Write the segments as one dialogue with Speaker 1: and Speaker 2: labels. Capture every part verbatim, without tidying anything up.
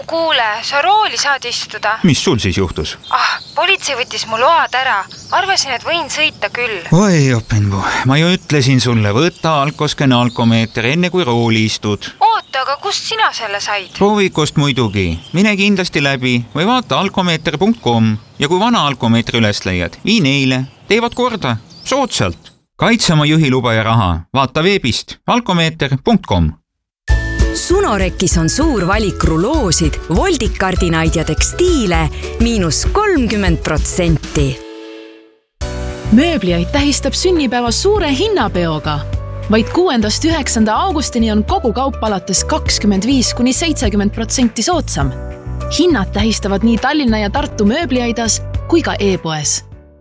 Speaker 1: kuule, sa rooli saad istuda.
Speaker 2: Mis sul siis juhtus?
Speaker 1: Ah, politsei võttis mu load ära. Arvasin, et võin sõita küll.
Speaker 2: Oi, Openbu, ma ju ütlesin sulle, võta alkosken alkomeeter enne kui rooli istud.
Speaker 1: Oota, aga kust sina selle said?
Speaker 2: Proovikust muidugi. Mine kindlasti läbi või vaata alkomeeter punkt com ja kui vana alkomeetri üles leiad, vii neile. Teevad korda. Soodsalt. Kaitse oma juhiluba ja raha. Vaata veebist alkomeeter punkt com.
Speaker 3: Sunorekis on suur valik ruloosid, voldikardinaid ja tekstiile miinus kolmkümmend protsenti.
Speaker 4: Mööbliaid tähistab sünnipäeva suure hinnapeoga. Vaid kuuendast üheksanda augustini on kogu kaup alates kakskümmend viis kuni seitsekümmend protsenti soodsam. Hinnad tähistavad nii Tallinna ja Tartu mööbliaidas kui ka e-poes.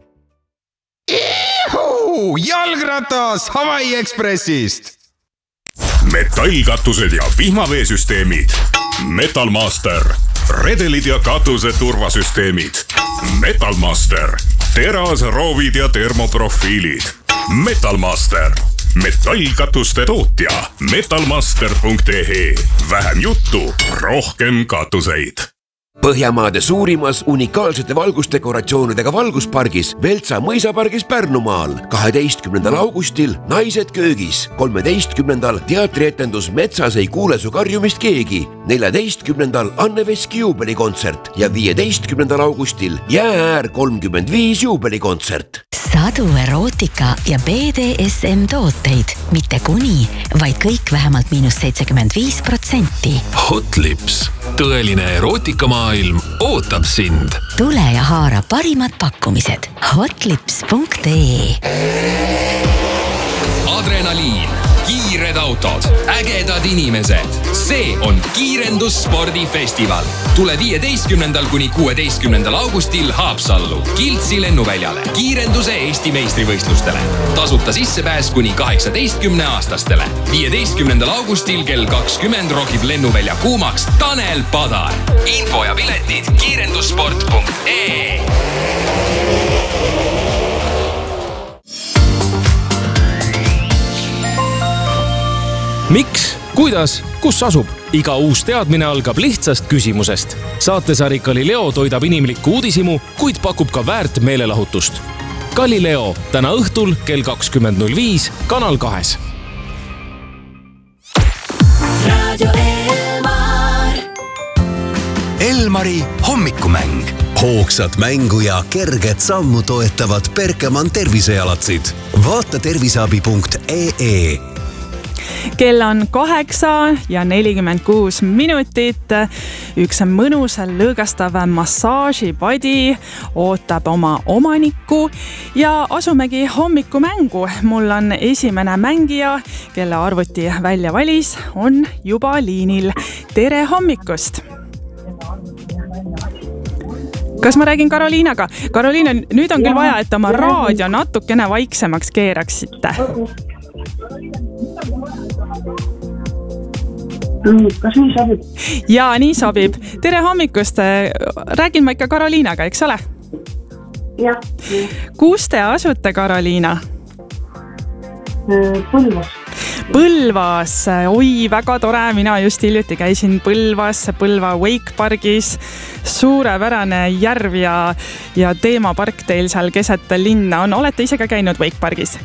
Speaker 5: Ihu! Jalgratas Hawaii Expressist!
Speaker 6: Metallkatused ja vihmaveesüsteemid. Metalmaster. Redelid ja katuse turvasüsteemid. Metalmaster. Teras, roovid ja termoprofiilid. Metalmaster. Metallkatuste tootja. metalmaster punkt ee. Vähem juttu, rohkem katuseid.
Speaker 7: Põhjamaade suurimas unikaalsete valgusdekoratsioonidega valguspargis Veltsa mõisapargis Pärnumaal kaheteistkümnendal augustil Naised köögis, kolmeteistkümnendal teatrietendus Metsas ei kuule su karjumist keegi, neljateistkümnendal Anne Veski juubelikontsert ja viieteistkümnendal augustil Jäääär kolmkümmend viis juubelikontsert.
Speaker 3: Sadu erootika ja B D S M tooteid, mitte kuni, vaid kõik vähemalt miinus seitsekümmend viis protsenti.
Speaker 8: Hotlips, tõeline erootikamaailm ootab sind.
Speaker 3: Tule ja haara parimad pakkumised. hotlips punkt ee.
Speaker 9: Adrenaliin, kiired autod, ägedad inimesed. See on Kiirendusspordifestival. Tule viieteistkümnendal kuni kuueteistkümnendal augustil Haapsallu, Kiltsi lennuväljale, kiirenduse Eesti meistrivõistlustele. Tasuta sissepääs kuni kaheksateistkümne aastastele. viieteistkümnendal augustil kell kakskümmend rokib lennuvälja kuumaks Tanel Padar. Info ja piletid kiirendussport punkt ee.
Speaker 10: Miks? Kuidas? Kus asub? Iga uus teadmine algab lihtsast küsimusest. Saatesari Galileo toidab inimlikku uudisimu, kuid pakub ka väärt meelelahutust. Galileo täna õhtul kell kakskümmend null viis Kanal kahes.
Speaker 11: Radio Elmar.
Speaker 12: Elmari hommikumäng. Hoogsat mängu ja kerget sammu toetavad Berkemann tervisejalatsid. Vaata terviseabi punkt ee.
Speaker 13: Kell on kaheksa ja nelikümmend kuus minutit. Üks mõnus lõõgastav massaažipadi ootab oma omanikku ja asumegi hommikumängu. Mul on esimene mängija, kelle arvuti välja valis, on juba liinil. Tere hommikust! Kas ma räägin Karoliinaga? Karoliina, nüüd on küll vaja, et oma raadio natukene vaiksemaks keeraksite.
Speaker 14: Kas nii sobib?
Speaker 13: Jaa, nii sobib. Tere hommikust. Räägin ma ikka Karoliinaga, eks ole?
Speaker 14: Jah.
Speaker 13: Kus te asute, Karoliina?
Speaker 14: Põlvas.
Speaker 13: Põlvas. Oi, väga tore. Mina just hiljuti käisin Põlvas, Põlva Wake Pargis. Suurepärane järv ja, ja teemapark teil seal keset linna on. Olete ise ka käinud Wake Pargis?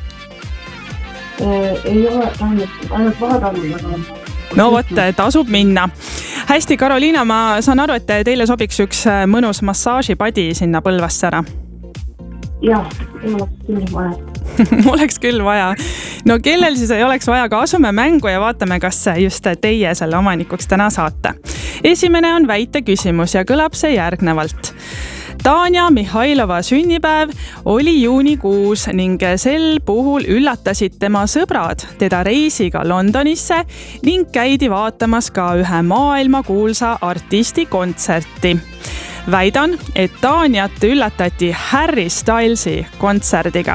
Speaker 14: Ei ole, ainult vaadanud.
Speaker 13: No vot, tasub minna. Hästi, Karoliina, ma saan aru, et teile sobiks üks mõnus massaažipadi sinna Põlvasse ära.
Speaker 14: Jah, oleks küll vaja.
Speaker 13: Oleks küll vaja. No kellel siis ei oleks vaja, ka asume mängu ja vaatame, kas just teie selle omanikuks täna saate. Esimene on väite küsimus ja kõlab see järgnevalt. Tanja Mihhailova sünnipäev oli juunikuus ning sel puhul üllatasid tema sõbrad teda reisiga Londonisse ning käidi vaatamas ka ühe maailma kuulsa artisti kontserti. Väidan, et Tanjat üllatati Harry Stylesi kontserdiga.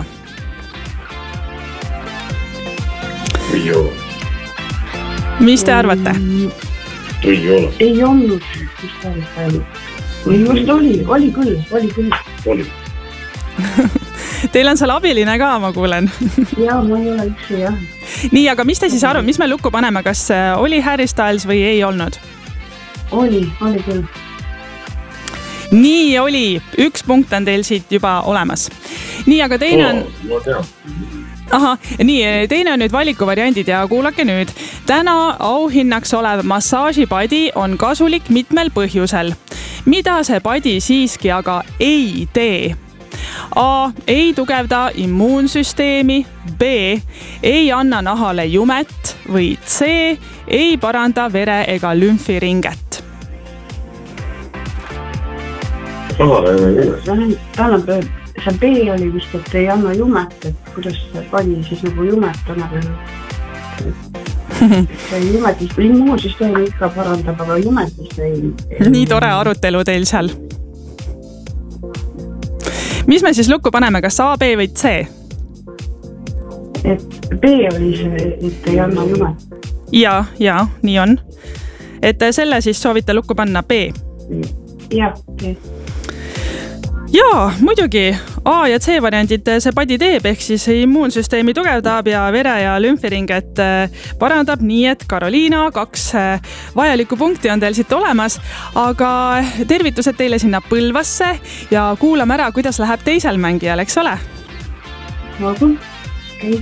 Speaker 15: Ei ole.
Speaker 13: Mis te arvate?
Speaker 15: Ei ole.
Speaker 14: Ei olnud. Mis ta oli? Või just oli, oli küll, oli küll.
Speaker 15: Oli.
Speaker 13: Teil on seal abiline ka, ma kuulen.
Speaker 14: Jaa, ma ei ole üksi, jah.
Speaker 13: Nii, aga mis te siis arvate, mis me lukku paneme, kas oli Harry Styles või ei olnud?
Speaker 14: oli, oli küll.
Speaker 13: Nii oli, üks punkt on teil siit juba olemas. Nii, aga teine on...
Speaker 15: Ma tean.
Speaker 13: Aha, nii, teine on nüüd valikuvariandid ja kuulake nüüd. Täna auhinnaks olev massaažipadi on kasulik mitmel põhjusel. Mida see padi siiski aga ei tee? A. Ei tugevda immuunsüsteemi. B. Ei anna nahale jumet. Või C. Ei paranda vere ega lümfiringet.
Speaker 14: Tähendab, see B oli vist, et ei anna jumet, et kuidas see padi siis nagu jumet annab. See jumetist, immuunsüsteemi ikka parandab, aga jumetist ei...
Speaker 13: Nii tore arutelu teil seal. Mis me siis lukku paneme, kas A, B või C?
Speaker 14: Et B oli see, et ei anna jumet.
Speaker 13: Ja, ja, nii on. Et selle siis soovite lukku panna B?
Speaker 14: Ja, B.
Speaker 13: Jaa, muidugi A ja C variandid see padi teeb, ehk siis immuunsüsteemi tugevdab ja vere ja lümfiringet parandab, nii et Karoliina, kaks vajalikku punkti on teil siit olemas, aga tervitused teile sinna Põlvasse ja kuulame ära, kuidas läheb teisel mängijal, eks ole?
Speaker 14: Olgu, okei.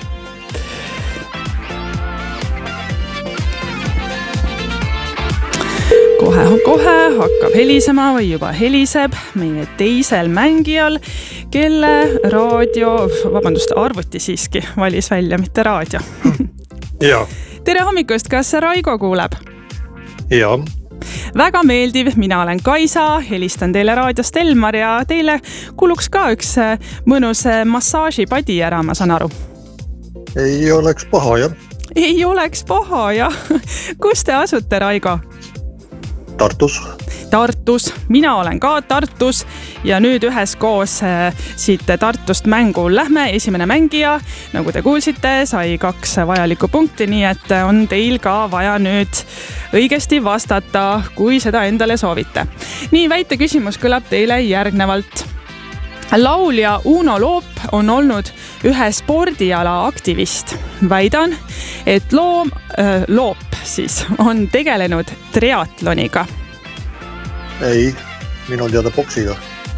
Speaker 13: Kohe-kohe hakkab helisema või juba heliseb meie teisel mängijal, kelle raadio, vabandust, arvuti siiski valis välja, mitte raadio.
Speaker 16: Ja.
Speaker 13: Tere hommikust, kas Raigo kuuleb?
Speaker 16: Ja.
Speaker 13: Väga meeldiv, mina olen Kaisa, helistan teile raadiost Elmar ja teile kuluks ka üks mõnus massaažipadi ära, ma saan aru.
Speaker 16: Ei oleks paha, jah.
Speaker 13: Ei oleks paha, jah. Kus te asute, Raigo?
Speaker 16: Tartus.
Speaker 13: Tartus, mina olen ka Tartus ja nüüd üheskoos siit Tartust mängu lähme. Esimene mängija, nagu te kuulsite, sai kaks vajalikku punkti, nii et on teil ka vaja nüüd õigesti vastata, kui seda endale soovite. Nii, väite küsimus kõlab teile järgnevalt. Laulja Uno Loop on olnud ühe spordiala aktivist. Väidan, et loom, äh, Loop siis on tegelenud triatloniga.
Speaker 16: Ei, minu teada boksiga.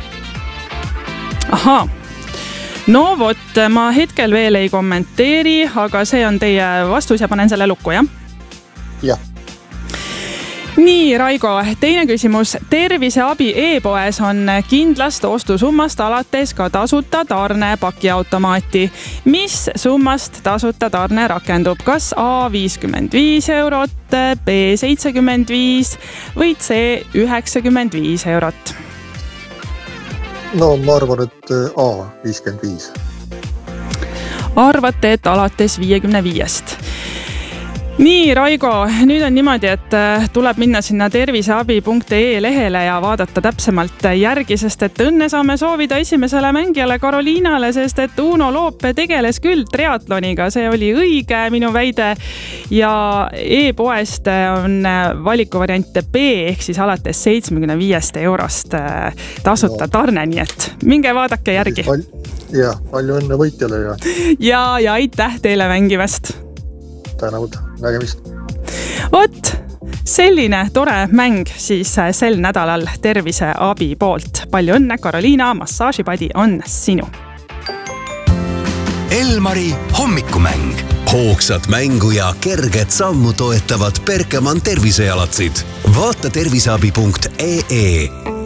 Speaker 13: Aha. No vot, ma hetkel veel ei kommenteeri, aga see on teie vastus ja panen selle lukku, jah?
Speaker 16: Jah.
Speaker 13: Nii, Raigo, teine küsimus. Terviseabi e-poes on kindlast ostusummast alates ka tasuta tarne pakiautomaati. Mis summast tasuta tarne rakendub? Kas A viiskümmend viis eurot, B seitsekümmend viis või C üheksakümmend viis eurot?
Speaker 16: No ma arvan, et A viiskümmend viis.
Speaker 13: Arvate, et alates viiekümne viiest. Nii, Raigo, nüüd on niimoodi, et tuleb minna sinna terviseabi punkt ee lehele ja vaadata täpsemalt järgi, sest et õnne saame soovida esimesele mängijale Karoliinale, sest et Uno Loop tegeles küll triatloniga, see oli õige minu väide ja e-poest on valikuvariant B ehk siis alates seitsmekümne viiest eurost tasuta tarne, nii et minge vaadake järgi.
Speaker 16: Ja, palju õnne võitjale ja...
Speaker 13: Ja, ja aitäh teile mängivast!
Speaker 16: Tänud, nägemist.
Speaker 13: Vot, selline tore mäng siis sel nädalal terviseabi poolt. Palju õnne, Karoliina, massaažipadi on sinu.
Speaker 12: Elmari hommikumäng. Hoogsat mängu ja kerget sammu toetavad Berkemann tervisejalatsid. Vaata terviseabi punkt ee.